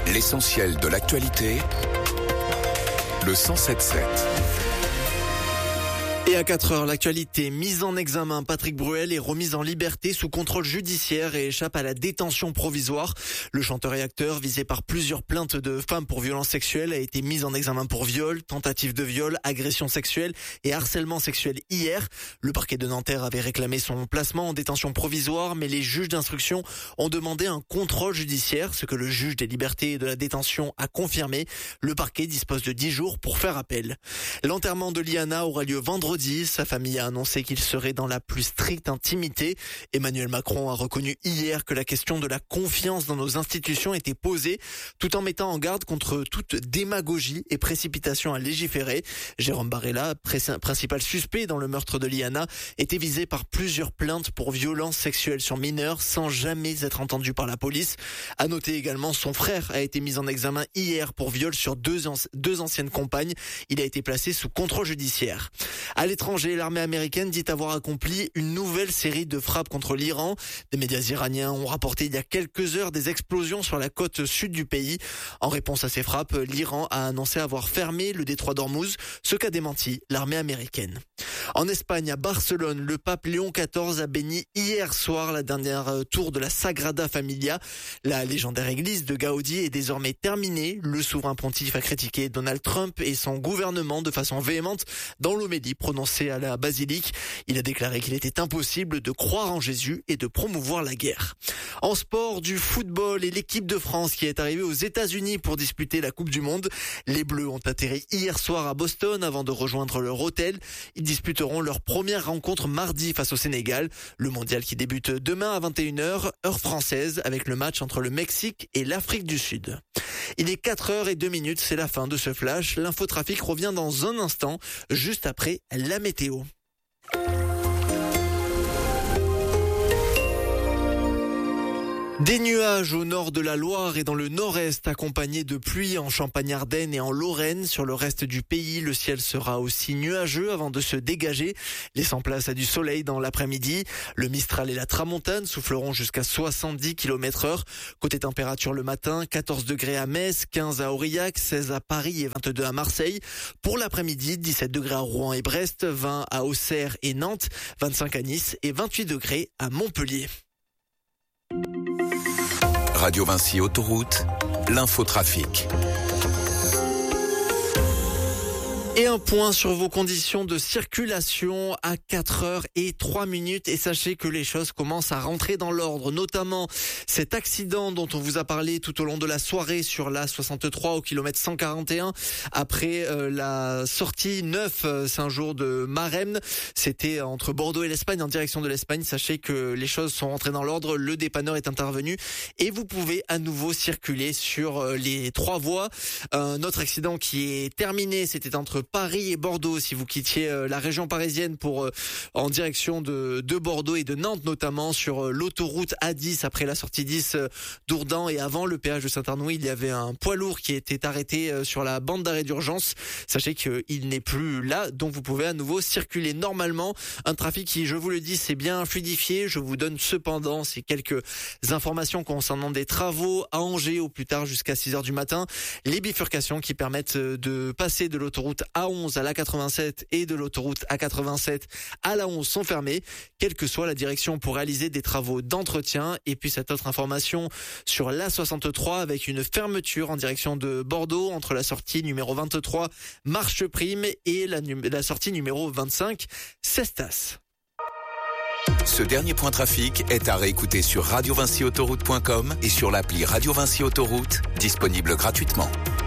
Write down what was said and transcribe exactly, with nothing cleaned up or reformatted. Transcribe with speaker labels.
Speaker 1: L'essentiel de l'actualité, le cent sept sept.
Speaker 2: Et à quatre heures, l'actualité, mise en examen, Patrick Bruel est remis en liberté sous contrôle judiciaire et échappe à la détention provisoire. Le chanteur et acteur, visé par plusieurs plaintes de femmes pour violences sexuelles, a été mis en examen pour viol, tentative de viol, agression sexuelle et harcèlement sexuel hier. Le parquet de Nanterre avait réclamé son placement en détention provisoire, mais les juges d'instruction ont demandé un contrôle judiciaire, ce que le juge des libertés et de la détention a confirmé. Le parquet dispose de dix jours pour faire appel. L'enterrement de Liana aura lieu vendredi. Sa famille a annoncé qu'il serait dans la plus stricte intimité. Emmanuel Macron a reconnu hier que la question de la confiance dans nos institutions était posée, tout en mettant en garde contre toute démagogie et précipitation à légiférer. Jérôme Barella, principal suspect dans le meurtre de Liana, était visé par plusieurs plaintes pour violences sexuelles sur mineurs sans jamais être entendu par la police. À noter également, son frère a été mis en examen hier pour viol sur deux, an- deux anciennes compagnes. Il a été placé sous contrôle judiciaire. À l'étranger, l'armée américaine dit avoir accompli une nouvelle série de frappes contre l'Iran. Des médias iraniens ont rapporté il y a quelques heures des explosions sur la côte sud du pays. En réponse à ces frappes, l'Iran a annoncé avoir fermé le détroit d'Ormuz, ce qu'a démenti l'armée américaine. En Espagne, à Barcelone, le pape Léon quatorze a béni hier soir la dernière tour de la Sagrada Familia. La légendaire église de Gaudi est désormais terminée. Le souverain pontife a critiqué Donald Trump et son gouvernement de façon véhémente dans l'homélie prononcée à la basilique. Il a déclaré qu'il était impossible de croire en Jésus et de promouvoir la guerre. En sport, du football et l'équipe de France qui est arrivée aux États-Unis pour disputer la Coupe du Monde. Les Bleus ont atterri hier soir à Boston avant de rejoindre leur hôtel. Ils disputeront leur première rencontre mardi face au Sénégal. Le mondial qui débute demain à vingt et une heures, heure française, avec le match entre le Mexique et l'Afrique du Sud. Il est quatre heures et deux minutes, c'est la fin de ce flash. L'infotrafic revient dans un instant, juste après la météo. Des nuages au nord de la Loire et dans le nord-est, accompagnés de pluie en Champagne-Ardenne et en Lorraine. Sur le reste du pays, le ciel sera aussi nuageux avant de se dégager, laissant place à du soleil dans l'après-midi. Le Mistral et la Tramontane souffleront jusqu'à soixante-dix kilomètres heure. Côté température le matin, quatorze degrés à Metz, quinze à Aurillac, seize à Paris et vingt-deux à Marseille. Pour l'après-midi, dix-sept degrés à Rouen et Brest, vingt à Auxerre et Nantes, vingt-cinq à Nice et vingt-huit degrés à Montpellier.
Speaker 1: Radio Vinci Autoroute, l'infotrafic.
Speaker 2: Et un point sur vos conditions de circulation à quatre heures et trois minutes. Et sachez que les choses commencent à rentrer dans l'ordre, notamment cet accident dont on vous a parlé tout au long de la soirée sur l'A soixante-trois au kilomètre cent quarante et un. Après euh, la sortie neuf euh, Saint-Jour de Maremne, c'était entre Bordeaux et l'Espagne, en direction de l'Espagne. Sachez que les choses sont rentrées dans l'ordre, le dépanneur est intervenu et vous pouvez à nouveau circuler sur euh, les trois voies. Un autre accident qui est terminé, c'était entre Paris et Bordeaux, si vous quittiez euh, la région parisienne pour euh, en direction de, de Bordeaux et de Nantes, notamment sur euh, l'autoroute A dix après la sortie dix euh, d'Ourdan et avant le péage de Saint-Arnoux, il y avait un poids lourd qui était arrêté euh, sur la bande d'arrêt d'urgence. Sachez qu'il n'est plus là, donc vous pouvez à nouveau circuler normalement. Un trafic qui, je vous le dis, c'est bien fluidifié. Je vous donne cependant ces quelques informations concernant des travaux à Angers au plus tard jusqu'à six heures du matin. Les bifurcations qui permettent de passer de l'autoroute A onze à l'A quatre-vingt-sept et de l'autoroute A quatre-vingt-sept à l'A onze sont fermées, quelle que soit la direction, pour réaliser des travaux d'entretien. Et puis cette autre information sur l'A soixante-trois avec une fermeture en direction de Bordeaux entre la sortie numéro vingt-trois Marche Prime et la, la sortie numéro vingt-cinq Cestas.
Speaker 1: Ce dernier point trafic est à réécouter sur radio vinci autoroute point com et sur l'appli Radio Vinci Autoroute, disponible gratuitement.